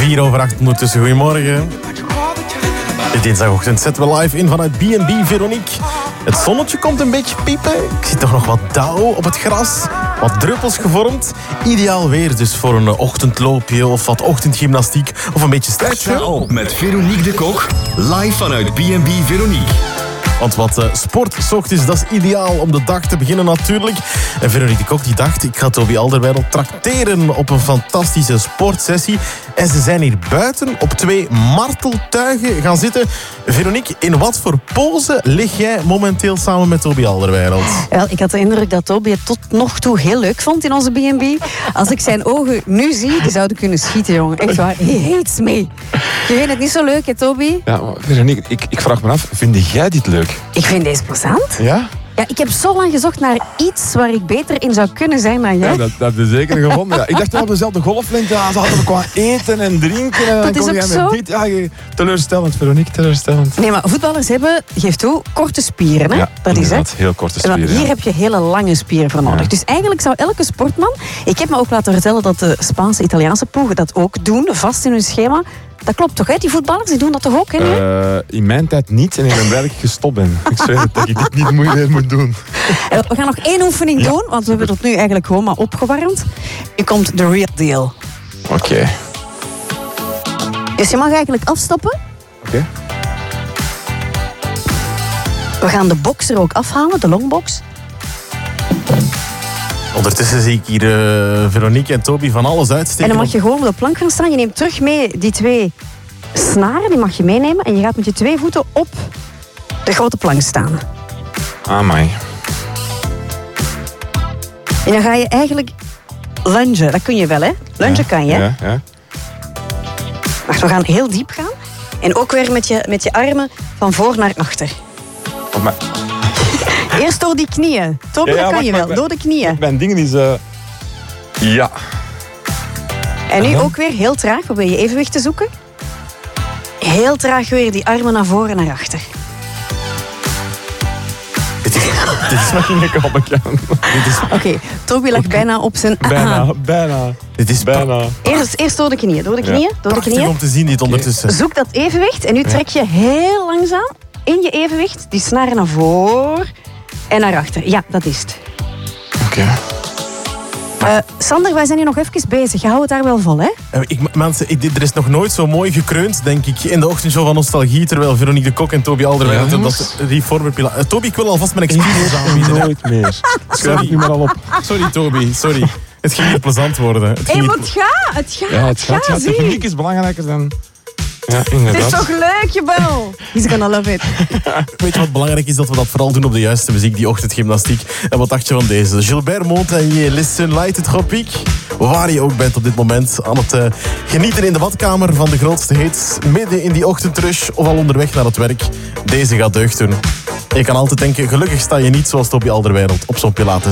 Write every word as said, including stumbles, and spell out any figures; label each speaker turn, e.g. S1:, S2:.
S1: Vier over acht ondertussen. Goedemorgen. Dit dinsdagochtend zetten we live in vanuit B en B Veronique. Het zonnetje komt een beetje piepen. Ik zie toch nog wat dauw op het gras. Wat druppels gevormd. Ideaal weer dus voor een ochtendloopje of wat ochtendgymnastiek of een beetje stretchen.
S2: Sta op met Veronique de Kok. Live vanuit B en B Veronique.
S1: Want wat uh, sport zocht is, dat is ideaal om de dag te beginnen natuurlijk. En Veronique de Kok die dacht, ik ga Toby Alderweireld trakteren op een fantastische sportsessie. En ze zijn hier buiten op twee marteltuigen gaan zitten. Veronique, in wat voor pose lig jij momenteel samen met Toby Alderweireld?
S3: Wel, ik had de indruk dat Toby het tot nog toe heel leuk vond in onze B en B. Als ik zijn ogen nu zie, die zouden kunnen schieten, jongen. Echt waar, he hates me. Je vindt het niet zo leuk, hè, Toby?
S4: Ja, maar Veronique, ik, ik vraag me af, vind jij dit leuk?
S3: Ik vind deze plezant.
S4: Ja?
S3: Ja, ik heb zo lang gezocht naar iets waar ik beter in zou kunnen zijn dan jij.
S4: Ja, dat, dat heb je zeker gevonden. Ja, ik dacht wel op dezelfde golflengte. Ja, ze hadden we qua eten en drinken. En
S3: dat
S4: dan
S3: is ook
S4: jij
S3: zo.
S4: met dit. Ja, je, teleurstellend, Veronique, teleurstellend.
S3: Nee, maar voetballers hebben, geef toe, korte spieren. Hè?
S4: Ja,
S3: dat is het.
S4: heel korte
S3: En dan
S4: spieren.
S3: hier
S4: Ja.
S3: heb je hele lange spieren voor nodig.
S4: Ja.
S3: Dus eigenlijk zou elke sportman... Ik heb me ook laten vertellen dat de Spaanse, Italiaanse ploegen dat ook doen, vast in hun schema. Dat klopt toch, hè? Die voetballers die doen dat toch ook, hè? nu?
S4: Uh, in mijn tijd niet en ik ben blij dat ik gestopt ben. Ik zweer het, dat ik dit niet meer moet doen.
S3: En we gaan nog één oefening
S4: Ja.
S3: doen, want we hebben tot nu eigenlijk gewoon maar opgewarmd. Nu komt de real deal.
S4: Oké. Okay.
S3: Dus je mag eigenlijk afstoppen.
S4: Oké. Okay.
S3: We gaan de box er ook afhalen, de longbox.
S1: Ondertussen zie ik hier uh, Veronique en Toby van alles uitsteken.
S3: En dan mag je gewoon op de plank gaan staan. Je neemt terug mee die twee snaren, die mag je meenemen. En je gaat met je twee voeten op de grote plank staan.
S4: Amai.
S3: En dan ga je eigenlijk lungen. Dat kun je wel, hè? Lungen
S4: Ja,
S3: kan je, hè?
S4: Ja, ja.
S3: Wacht, we gaan heel diep gaan. En ook weer met je, met je armen van voor naar achter.
S4: Oh, maar,
S3: Eerst door die knieën. Toby,
S4: Ja, ja,
S3: dat kan
S4: wacht,
S3: je wel.
S4: maar-
S3: Door de knieën.
S4: mijn ding is... Uh... Ja.
S3: En nu
S4: Aha.
S3: ook weer heel traag. Probeer je evenwicht te zoeken. Heel traag weer die armen naar voren en naar achter.
S1: Dit is, dit is,
S4: Dat ging ik al bekend.
S1: dit is,
S3: Oké, okay, Toby lag bijna op zijn...
S4: Bijna, bijna,
S1: dit is
S4: bijna.
S3: Eerst, eerst door de knieën. Door de
S4: Ja.
S3: knieën. Door de
S1: prachtig
S3: knieën.
S1: om te zien dit ondertussen.
S3: Zoek dat evenwicht en nu trek je heel langzaam in je evenwicht die snaren naar voor en naar achter. Ja, dat is het.
S4: Oké. Okay.
S3: Uh, Sander, wij zijn hier nog even bezig. Je houdt het daar wel vol, hè?
S1: Uh, ik, mensen, ik, er is nog nooit zo mooi gekreund, denk ik, in de ochtendshow van Nostalgie, terwijl Veronique de Kok en Toby Alderweireld
S4: Ja,
S1: dat reformerpila. Uh, Toby, ik wil alvast mijn excuses aanbieden. Ja.
S4: Nooit meer. Schrijf het nu maar al op.
S1: Sorry, Toby, sorry. Het ging niet plezant worden. Het
S3: Hé,
S1: ging
S3: maar
S1: niet...
S3: het gaat, het gaat,
S4: Ja, het gaat. Ja,
S3: zie.
S4: techniek is belangrijker dan... Ja,
S3: Het
S4: inderdaad.
S3: is toch leuk, jebel? He's gonna love it.
S1: Weet je wat belangrijk is? Dat we dat vooral doen op de juiste muziek, die ochtendgymnastiek. En wat dacht je van deze? Gilbert Montagnier, Listen Light het Tropique. Waar je ook bent op dit moment, aan het uh, genieten in de badkamer van de grootste hits, midden in die ochtendrush of al onderweg naar het werk. Deze gaat deugd doen. Je kan altijd denken, gelukkig sta je niet zoals Toby Alderweireld op zo'n Pilates.